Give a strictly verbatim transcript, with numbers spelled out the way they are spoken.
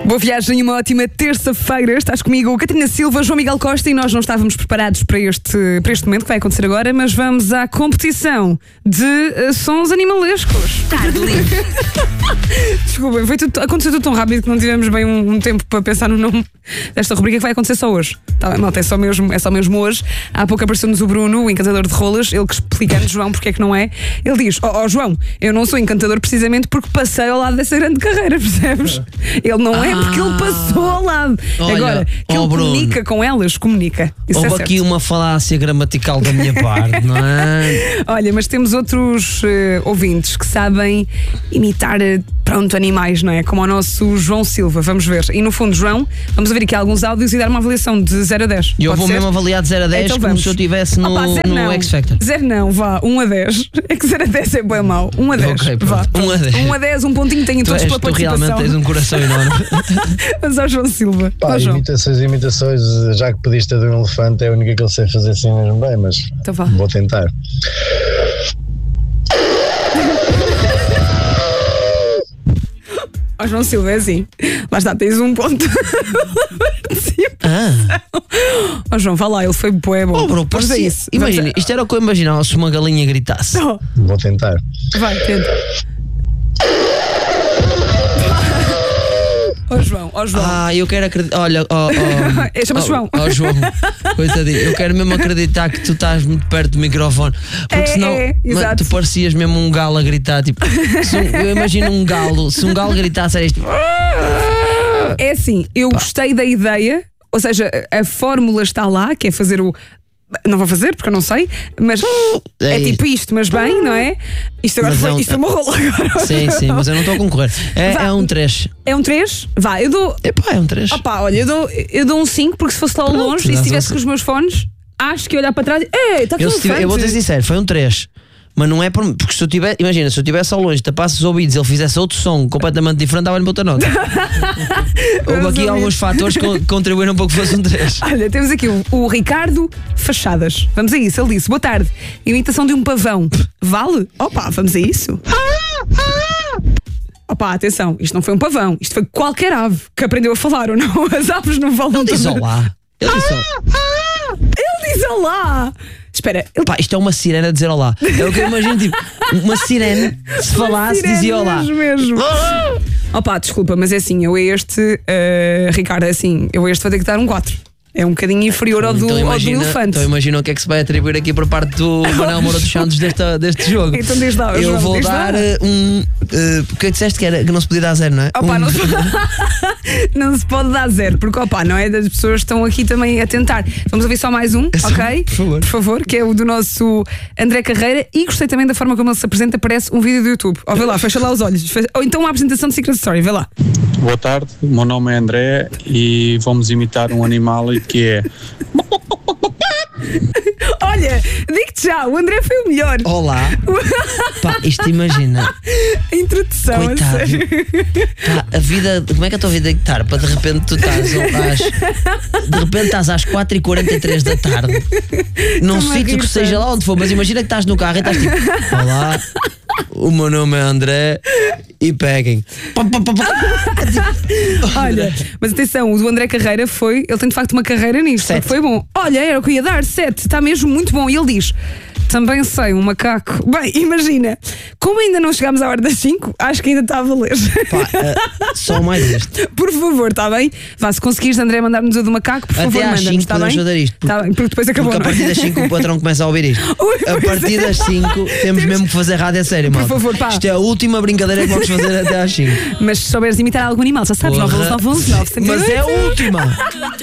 Boa viagem e uma ótima terça-feira. Estás comigo, Catarina Silva, João Miguel Costa, e nós não estávamos preparados para este, para este momento que vai acontecer agora, mas vamos à competição de uh, sons animalescos. Tarde livre. Desculpem, foi tudo, aconteceu tudo tão rápido que não tivemos bem um, um tempo para pensar no nome desta rubrica que vai acontecer só hoje. Tá bem, malta, é só mesmo, é só mesmo hoje. Há pouco apareceu-nos o Bruno, o encantador de rolas, ele que explica-nos, João, porque é que não é. Ele diz: Ó oh, oh, João, eu não sou encantador precisamente porque passei ao lado dessa grande carreira, percebes? Ele não é porque ele passou ao lado. Olha, Agora, que oh, ele Bruno, comunica com elas, comunica. Isso houve é aqui certo. uma falácia gramatical da minha parte, não é? Olha, mas temos outros uh, ouvintes que sabem imitar, uh, pronto, animais, não é? Como o nosso João Silva, vamos ver. E no fundo, João, vamos ouvir aqui alguns áudios e dar uma avaliação de zero a dez. E eu Pode vou ser? mesmo avaliar de zero a dez, Então como vamos. se eu estivesse no, Opa, zero no não. X Factor. Zero não, vá, um a dez. É que zero a dez é bem mau. um a dez. Ok, vá. pronto. um a dez. um a dez, um pontinho, tenho Tu, todos és, pela tu participação. realmente tens um coração enorme. Mas ao João Silva. Pá, Ó, João. imitações, imitações, já que pediste a de um elefante, é a única que eu sei fazer assim mesmo bem, mas Então vá. vou tentar. Ó João Silva, é assim. Lá está, tens um ponto. Ah, Ó João, vá lá, ele foi bué bom. oh, bro, Vamos a parecia, isso. imagina, Vamos isto era o que eu imaginava se uma galinha gritasse. a... Oh, Vou tentar. vai, tenta. Ó João, ó João. Ah, eu quero acreditar. Olha, ó. É, chama-se João. Ó, João, coitadinho, eu quero mesmo acreditar que tu estás muito perto do microfone. Porque É, senão é, ma- exato. tu parecias mesmo um galo a gritar. Tipo, se um- eu imagino um galo, se um galo gritasse, era isto. É assim, eu gostei da ideia, ou seja, a fórmula está lá, que é fazer o. Não vou fazer porque eu não sei, mas é, É tipo isto, mas bem, não é? Isto agora Mas foi, é um- isto foi uma rola agora. Sim, sim, mas eu não estou a concorrer. É, Vá. é um três. É um três? Vá, eu dou. Epá, é um três. Opá, olha, eu dou, eu dou um cinco porque se fosse lá ao Pronto, longe e se dás um estivesse cinco. com os meus fones, acho que ia olhar para trás e. Ei, está aqui Eu, um se tiver- eu vou elefante. ser sincero, foi um três. Mas não é por, porque se eu tiver, imagina, se eu estivesse ao longe, tapasse os ouvidos e ele fizesse outro som completamente diferente, dava-lhe outra nota. Houve Meus aqui ouvidos. alguns fatores que co- contribuíram para que fosse um três. Olha, temos aqui o, o Ricardo Fachadas. Vamos a isso. Ele disse: boa tarde. Imitação de um pavão. Vale? Opa, vamos a isso. Opa, atenção. Isto não foi um pavão. Isto foi qualquer ave que aprendeu a falar ou não. As aves não falam. Ele disse todas. olá. Ele disse olá. Ele diz olá. Espera. Ele... Pá, isto é uma sirene a dizer olá. É o que eu imagino, tipo, uma sirene, se falasse, Sirene dizia olá. mesmo, mesmo. Opa, desculpa, mas é assim. Eu a este, eh, Ricardo, é assim. Eu a este vou ter que dar um quatro. É um bocadinho inferior ao do, Então ao do imagina, elefante. então imagina o que é que se vai atribuir aqui por parte do Manuel Moura dos Santos desta, deste jogo. Então diz lá, Eu João, vou diz dar lá. eh, um. eh, O que é que disseste que era? Que não se podia dar zero, não é? Opa, um, não, se... não se pode dar zero, porque opa, não é? Das pessoas que estão aqui também a tentar. Vamos ouvir só mais um, Só, ok? por favor. Por favor, que é o do nosso André Carreira, e gostei também da forma como ele se apresenta, parece um vídeo do YouTube. Ó, vê lá, fecha lá os olhos. Fecha- Ou então uma apresentação de Secret Story, vê lá. Boa tarde, o meu nome é André e vamos imitar um animal que é. Olha, digo-te já, o André foi o melhor. Olá. Pá, isto imagina. A introdução, a Coitado. sério. Pá, a vida. Como é que a tua vida é que estar? Para de repente tu estás às. De repente estás às quatro e quarenta e três da tarde num Estou-me a sítio rir que seja tanto. lá onde for, mas imagina que estás no carro e estás tipo: olá, o meu nome é André e peguem. Pá, pá, pá, pá. Olha, mas atenção, o do André Carreira foi. Ele tem de facto uma carreira nisto. Sete. Foi bom. Olha, era o que eu ia dar, sete. Está mesmo muito bom. E ele diz: também sei, um macaco. Bem, imagina, como ainda não chegámos à hora das cinco, acho que ainda está a valer. Pá, eh, só mais este. Por favor, está bem? Vá, se conseguires, André, mandar-nos o do macaco, por favor, Até às manda-nos, cinco está podemos bem? fazer isto. Está bem, porque depois acabou. Porque a não é? partir das cinco o patrão começa a ouvir isto. Ui, A pois partir é. das cinco temos mesmo que fazer rádio a sério, Por malta. favor, pá. Isto é a última brincadeira que vamos fazer até às cinco. Mas se souberes imitar algum animal, já sabes, Porra. nove um um nove nove nove Mas é a última!